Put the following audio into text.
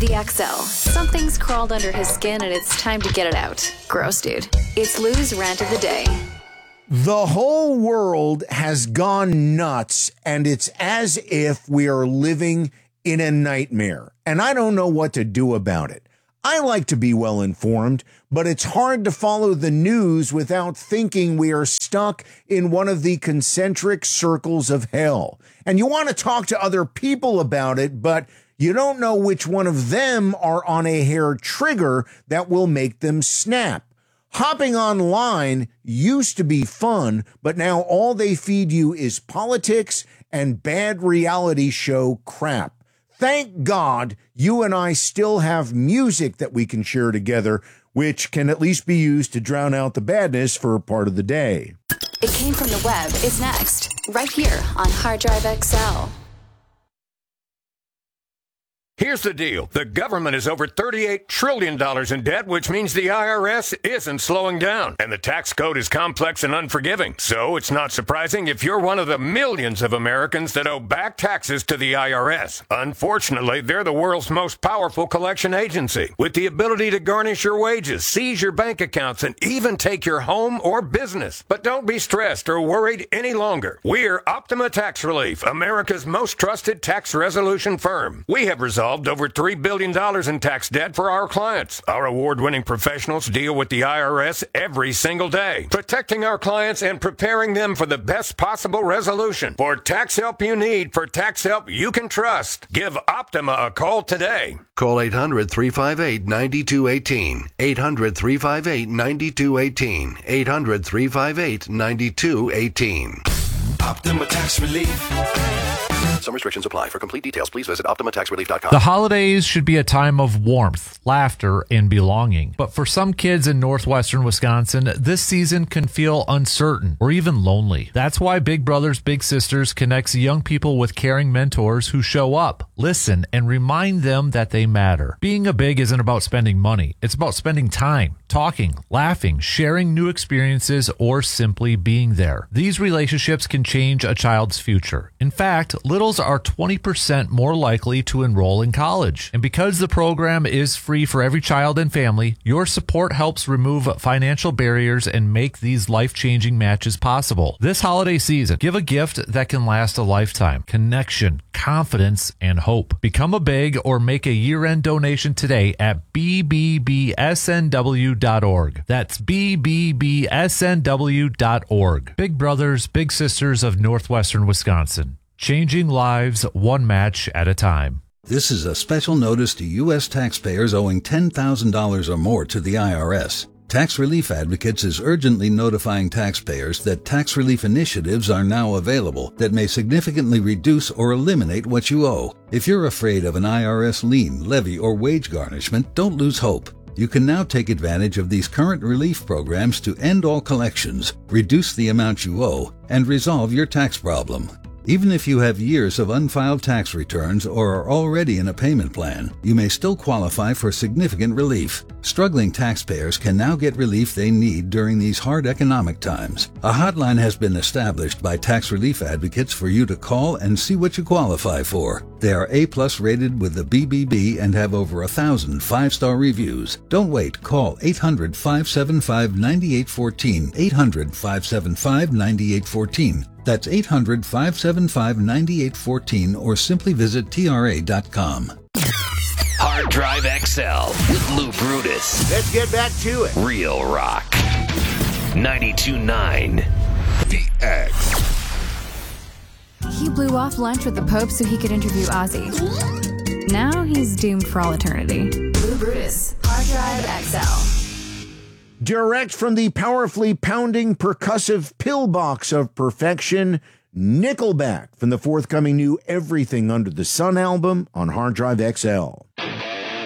The XL. Something's crawled under his skin and it's time to get it out. Gross, dude. It's Lou's rant of the day. The whole world has gone nuts, and it's as if we are living in a nightmare. And I don't know what to do about it. I like to be well informed, but it's hard to follow the news without thinking we are stuck in one of the concentric circles of hell. And you want to talk to other people about it, but you don't know which one of them are on a hair trigger that will make them snap. Hopping online used to be fun, but now all they feed you is politics and bad reality show crap. Thank God you and I still have music that we can share together, which can at least be used to drown out the badness for part of the day. It came from the web. It's next, right here on Hard Drive XL. Here's the deal. The government is over $38 trillion in debt, which means the IRS isn't slowing down. And the tax code is complex and unforgiving. So it's not surprising if you're one of the millions of Americans that owe back taxes to the IRS. Unfortunately, they're the world's most powerful collection agency, with the ability to garnish your wages, seize your bank accounts, and even take your home or business. But don't be stressed or worried any longer. We're Optima Tax Relief, America's most trusted tax resolution firm. We have resolved over $3 billion in tax debt for our clients. Our award-winning professionals deal with the IRS every single day, protecting our clients and preparing them for the best possible resolution. For tax help you need, for tax help you can trust, give Optima a call today. Call 800-358-9218. 800-358-9218. 800-358-9218. Optima Tax Relief. Some restrictions apply. For complete details, please visit OptimaTaxRelief.com. The holidays should be a time of warmth, laughter, and belonging. But for some kids in northwestern Wisconsin, this season can feel uncertain or even lonely. That's why Big Brothers Big Sisters connects young people with caring mentors who show up, listen, and remind them that they matter. Being a big isn't about spending money. It's about spending time, talking, laughing, sharing new experiences, or simply being there. These relationships can change a child's future. In fact, littles are 20% more likely to enroll in college. And because the program is free for every child and family, your support helps remove financial barriers and make these life-changing matches possible. This holiday season, give a gift that can last a lifetime. Connection, confidence, and hope. Become a big or make a year-end donation today at bbbsnw.org. That's bbbsnw.org. Big Brothers, Big Sisters of Northwestern Wisconsin. Changing lives one match at a time. This is a special notice to U.S. taxpayers owing $10,000 or more to the IRS. Tax Relief Advocates is urgently notifying taxpayers that tax relief initiatives are now available that may significantly reduce or eliminate what you owe. If you're afraid of an IRS lien, levy, or wage garnishment, don't lose hope. You can now take advantage of these current relief programs to end all collections, reduce the amount you owe, and resolve your tax problem. Even if you have years of unfiled tax returns or are already in a payment plan, you may still qualify for significant relief. Struggling taxpayers can now get relief they need during these hard economic times. A hotline has been established by Tax Relief Advocates for you to call and see what you qualify for. They are A+ rated with the BBB and have over 1,000 5-star reviews. Don't wait. Call 800-575-9814. 800-575-9814. That's 800-575-9814 or simply visit tra.com. Hard Drive XL with Lou Brutus. Let's get back to it. Real Rock. 92.9. The X. He blew off lunch with the Pope so he could interview Ozzy. Now he's doomed for all eternity. Lou Brutus, Hard Drive XL. Direct from the powerfully pounding percussive pillbox of perfection, Nickelback from the forthcoming new Everything Under the Sun album on Hard Drive XL.